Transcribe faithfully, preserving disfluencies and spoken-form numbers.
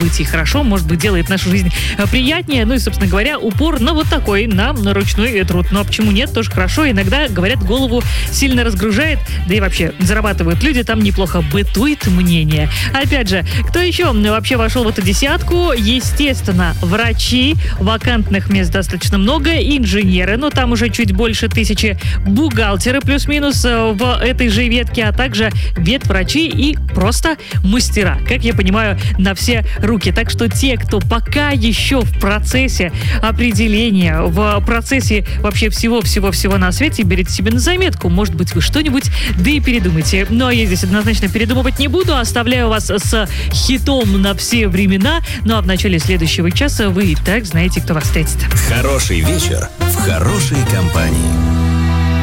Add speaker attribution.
Speaker 1: быть, и хорошо, может быть, делает нашу жизнь приятнее. Ну и, собственно говоря, упор на вот такой, на, на ручной труд. Ну а почему нет, тоже хорошо. Иногда, говорят, голову сильно разгружает, да и вообще зарабатывают люди, там неплохо. Бытует мнение. Опять же, кто еще вообще вошел в эту десятку? Естественно, врачи, вакантных мест достаточно много, инженеры, но там уже чуть больше тысячи, бухгалтеры плюс-минус в этой же ветке, а также ветврачи и просто мастера, как я понимаю, на все руки. Так что те, кто пока еще в процессе определения, в процессе вообще всего-всего-всего на свете, берите себе на заметку. Может быть, вы что-нибудь да и передумайте. Но я здесь однозначно передумывать не буду. Оставляю вас с хитом на все времена. Ну а в начале следующего часа вы и так знаете, кто вас встретит.
Speaker 2: Хороший вечер в хорошей компании.